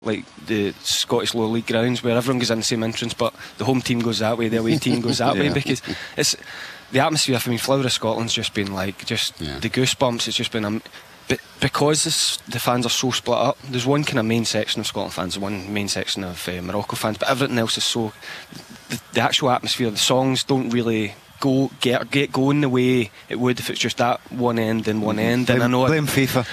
like the Scottish Lower League grounds where everyone goes in the same entrance, but the home team goes that way, the away team goes that way, because it's the atmosphere. I mean, Flower of Scotland's just been like the goosebumps. It's just been because the fans are so split up. There's one kind of main section of Scotland fans, one main section of Morocco fans, but everything else is so the actual atmosphere. The songs don't really get going the way it would if it's just that one end and one end. And I know blame FIFA.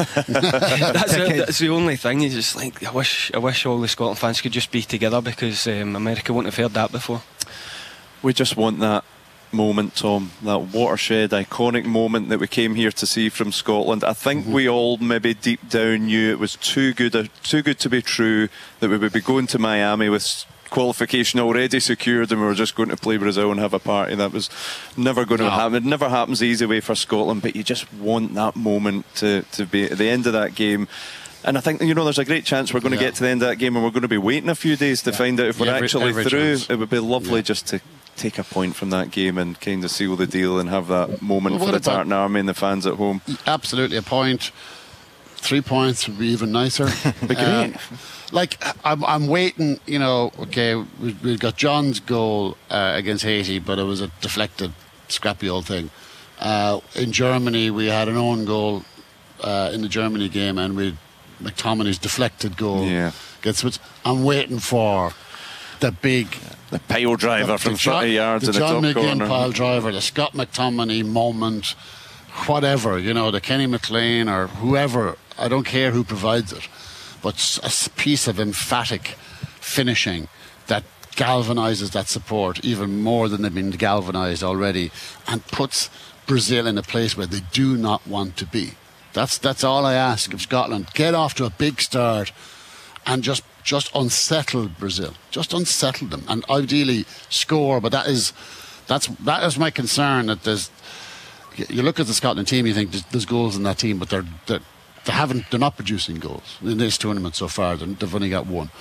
that's the only thing. Is just like I wish all the Scotland fans could just be together, because America wouldn't have heard that before. We just want that moment, Tom, that watershed, iconic moment that we came here to see from Scotland. I think we all maybe deep down knew it was too good to be true, that we would be going to Miami with qualification already secured and we were just going to play Brazil and have a party. That was never going to happen. It never happens the easy way for Scotland, but you just want that moment to be at the end of that game. And I think, there's a great chance we're going to get to the end of that game and we're going to be waiting a few days to find out if we're actually through. Chance. It would be lovely just to take a point from that game and kind of seal the deal and have that moment for the Tartan Army and the fans at home. Absolutely, a point. 3 points would be even nicer. Be great. I'm waiting, okay, we've got John's goal against Haiti, but it was a deflected, scrappy old thing. In Germany, we had an own goal in the Germany game, and we McTominay's deflected goal against Switzerland. I'm waiting for the pile driver from 30 yards in the top corner. The John McGinn pile driver, the Scott McTominay moment, whatever, the Kenny McLean or whoever, I don't care who provides it, but a piece of emphatic finishing that galvanises that support even more than they've been galvanised already, and puts Brazil in a place where they do not want to be. That's all I ask of Scotland. Get off to a big start and just unsettle Brazil. Just unsettle them, and ideally score. But that is my concern. That you look at the Scotland team, you think there's goals in that team, but they're not producing goals in this tournament so far. They've only got one.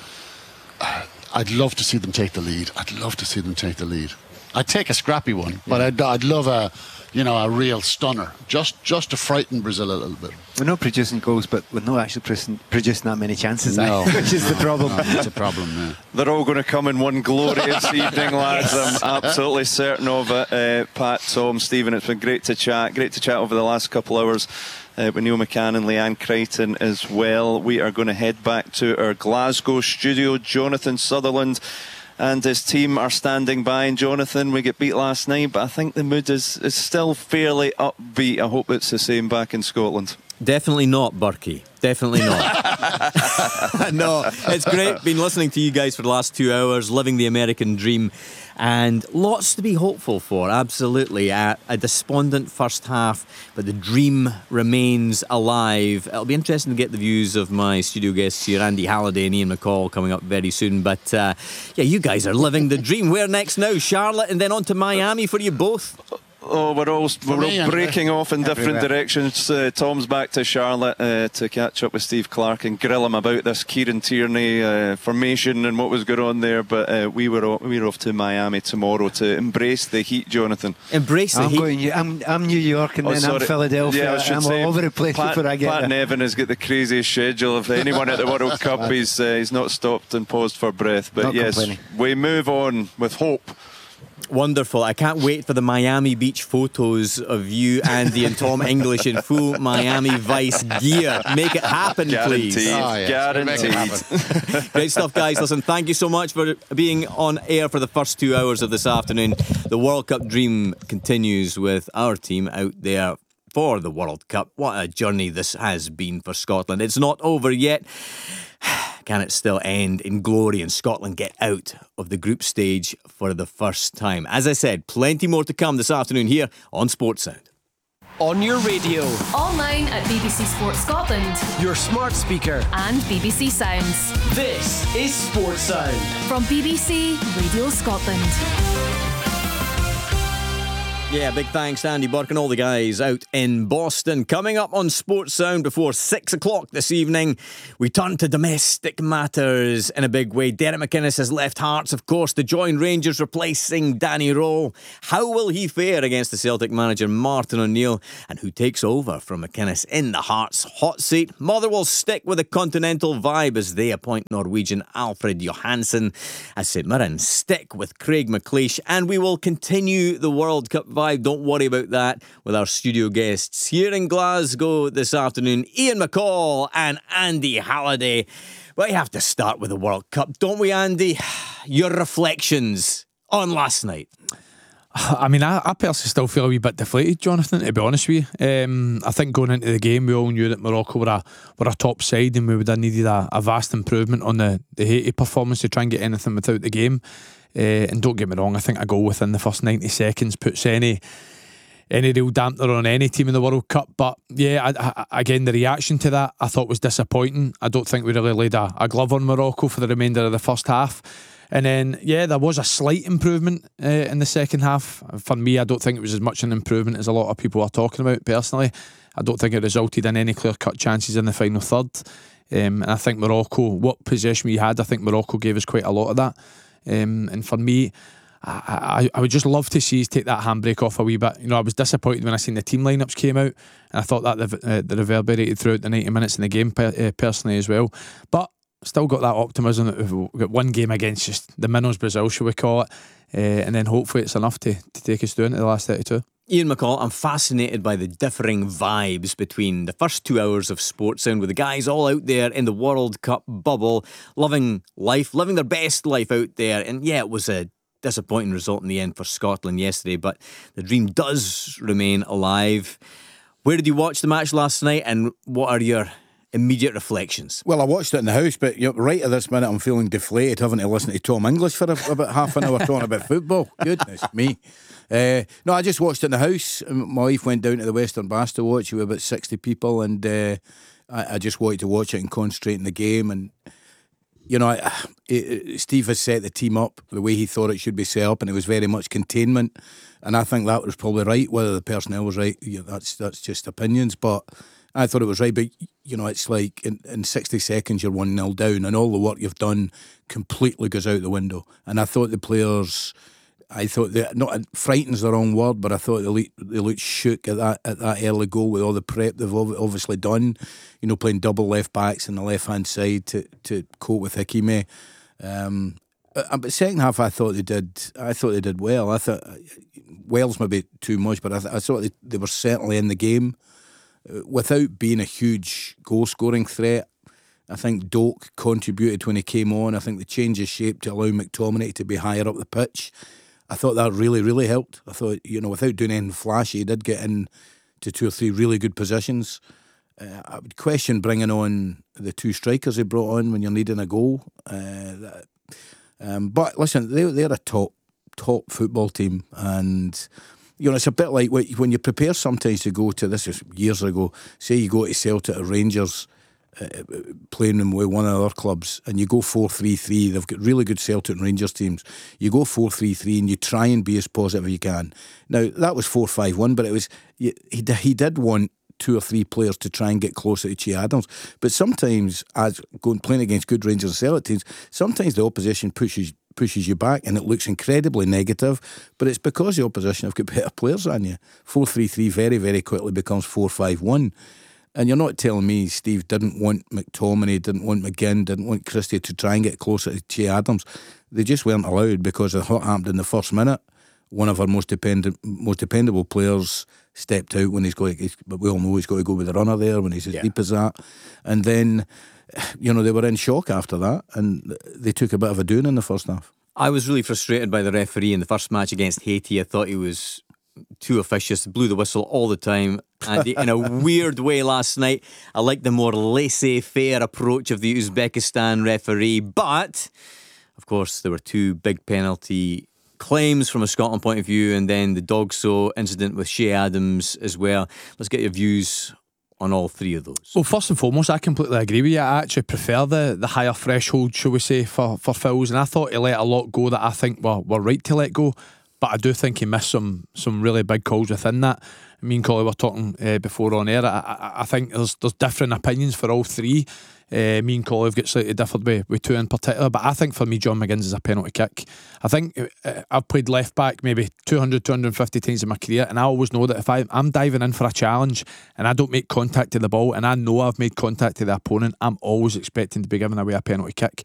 I'd love to see them take the lead. I'd take a scrappy one, but I'd love a real stunner, just to frighten Brazil a little bit. We're not producing goals, but we're not actually producing that many chances, no. Which is the problem. It's a problem, yeah. They're all going to come in one glorious evening, lads. I'm absolutely certain of it. Pat, Tom, Stephen, it's been great to chat over the last couple hours with Neil McCann and Leanne Crichton as well. We are going to head back to our Glasgow studio. Jonathan Sutherland and his team are standing by. And Jonathan, we get beat last night, but I think the mood is still fairly upbeat. I hope it's the same back in Scotland. Definitely not, Berkey. Definitely not. No, it's great. Been listening to you guys for the last 2 hours, living the American dream, and lots to be hopeful for. Absolutely. A despondent first half, but the dream remains alive. It'll be interesting to get the views of my studio guests here, Andy Halliday and Ian McCall, coming up very soon. But you guys are living the dream. Where next now? Charlotte, and then on to Miami for you both. Oh, we're all breaking off in different directions. Tom's back to Charlotte to catch up with Steve Clarke and grill him about this Kieran Tierney formation and what was going on there. But we're off to Miami tomorrow to embrace the heat, Jonathan. Embrace the heat. I'm New York, and then I'm Philadelphia. I'm all over the place before I get there. Pat Nevin has got the craziest schedule of anyone at the World Cup. He's not stopped and paused for breath. But yes, we move on with hope. Wonderful. I can't wait for the Miami Beach photos of you, Andy and Tom English in full Miami Vice gear. Make it happen, Guaranteed. please. Guaranteed. Great stuff, guys. Listen, thank you so much for being on air for the first 2 hours of this afternoon. The World Cup dream continues with our team out there for the World Cup. What a journey this has been for Scotland. It's not over yet. Can it still end in glory and Scotland get out of the group stage for the first time? As I said, plenty more to come this afternoon here on Sportsound. On your radio, online at BBC Sports Scotland, your smart speaker, and BBC Sounds. This is Sportsound from BBC Radio Scotland. Yeah, big thanks to Andy Burke and all the guys out in Boston. Coming up on Sports Sound before 6 o'clock this evening, we turn to domestic matters in a big way. Derek McInnes has left Hearts, of course, to join Rangers, replacing Danny Rowe. How will he fare against the Celtic manager Martin O'Neill? And who takes over from McInnes in the Hearts hot seat? Motherwell stick with a continental vibe as they appoint Norwegian Alfred Johansson, as St Mirren stick with Craig McLeish. And we will continue the World Cup vibe, don't worry about that, with our studio guests here in Glasgow this afternoon, Ian McCall and Andy Halliday. But we have to start with the World Cup, don't we, Andy? Your reflections on last night. I mean, I personally still feel a wee bit deflated, Jonathan, to be honest with you. I think going into the game, we all knew that Morocco were a top side, and we would have needed a vast improvement on the Haiti performance to try and get anything without the game. And don't get me wrong, I think a goal within the first 90 seconds puts any real dampener on any team in the World Cup. But yeah, again, the reaction to that I thought was disappointing. I don't think we really laid a glove on Morocco for the remainder of the first half. And then, yeah, there was a slight improvement in the second half. For me, I don't think it was as much an improvement as a lot of people are talking about, personally. I don't think it resulted in any clear-cut chances in the final third. And I think Morocco, what possession we had, I think Morocco gave us quite a lot of that. And for me, I would just love to see us take that handbrake off a wee bit. You know, I was disappointed when I seen the team lineups came out, and I thought that the reverberated throughout the 90 minutes in the game personally as well. But still got that optimism that we've got one game against just the minnows Brazil, shall we call it, and then hopefully it's enough to take us through into the last 32. Ian McCall, I'm fascinated by the differing vibes between the first 2 hours of Sports Sound with the guys all out there in the World Cup bubble, loving life, living their best life out there. And yeah, it was a disappointing result in the end for Scotland yesterday, but the dream does remain alive. Where did you watch the match last night, and what are your immediate reflections? Well, I watched it in the house, but right at this minute I'm feeling deflated having to listen to Tom English for about half an hour talking about football. Goodness me. No, I just watched it in the house. My wife went down to the Western Bass to watch it with about 60 people, and I just wanted to watch it and concentrate on the game. And you know, Steve has set the team up the way he thought it should be set up, and it was very much containment, and I think that was probably right. Whether the personnel was right, that's just opinions, but I thought it was right. But you know, it's like in 60 seconds you're 1-0 down, and all the work you've done completely goes out the window. And I thought the players, not frightened's the wrong word, but I thought they looked shook at that early goal with all the prep they've obviously done. You know, playing double left backs on the left hand side to cope with Hakimi. But second half, I thought they did well. I thought Wales maybe too much, but I thought they were certainly in the game without being a huge goal scoring threat. I think Doak contributed when he came on. I think the change of shape to allow McTominay to be higher up the pitch, I thought that really, really helped. I thought, you know, without doing anything flashy, he did get in to 2 or 3 really good positions. I would question bringing on the 2 strikers he brought on when you're needing a goal. But listen, they're a top football team, and you know, it's a bit like when you prepare sometimes to go to, this was years ago, say you go to Celtic or Rangers, playing them with one of the other clubs, and you go 4-3-3. They've got really good Celtic and Rangers teams. You go 4-3-3 and you try and be as positive as you can. Now that was 4-5-1, but it was he did want 2 or 3 players to try and get closer to Che Adams. But sometimes, as playing against good Rangers and Celtic teams, sometimes the opposition pushes you back and it looks incredibly negative, but it's because the opposition have got better players than you. 4-3-3 very, very quickly becomes 4-5-1. And you're not telling me Steve didn't want McTominay, didn't want McGinn, didn't want Christie to try and get closer to Che Adams. They just weren't allowed because of what happened in the first minute. One of our most dependable players stepped out when but we all know he's got to go with the runner there when he's as deep as that. And then, you know, they were in shock after that, and they took a bit of a doing in the first half. I was really frustrated by the referee in the first match against Haiti. I thought he was too officious, blew the whistle all the time, and in a weird way last night. I like the more laissez-faire approach of the Uzbekistan referee, but of course there were 2 big penalty claims from a Scotland point of view, and then the Dogso incident with Che Adams as well. Let's get your views on all 3 of those. Well, first and foremost, I completely agree with you. I actually prefer the higher threshold, shall we say, for fouls, and I thought he let a lot go that I think were right to let go. but I do think he missed some really big calls within that. Me and Collie were talking before on air. I think there's different opinions for all three. Me and Collie have got slightly different with two in particular, but I think for me John McGinn's is a penalty kick. I think I've played left back maybe 250 times in my career, and I always know that if I'm diving in for a challenge and I don't make contact to the ball, and I know I've made contact to the opponent, I'm always expecting to be given away a penalty kick.